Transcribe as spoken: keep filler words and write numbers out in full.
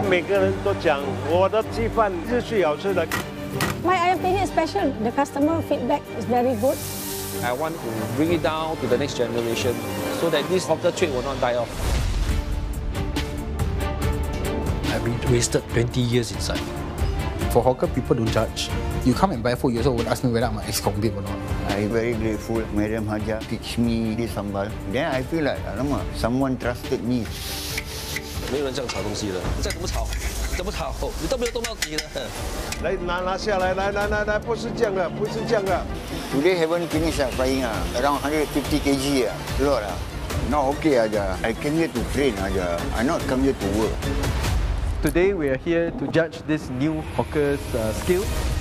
每个人都讲我的鸡饭是最好吃的。 My ayam penyet is special. The customer feedback is very good. I want to bring it down to the next generation so that this hawker trade will not die off. I've been wasted twenty years inside. For hawker, people don't judge. You come and buy food, you also would ask me whether I'm an ex-convict or not. I'm very grateful. Madam Haja teach me this sambal. Then I feel like, alamak, someone trusted me. 没有人这样炒东西的，再怎么炒，怎么炒，你都没有动到底的。 来拿拿下来，来来来来，不是这样的，不是这样的。 Today haven't finished ah, frying ah, around one hundred fifty kilograms ah, a lot ah. Not okay aja. I came here to train aja. I not come here to work. Today we are here to judge this new hawker's uh, skill.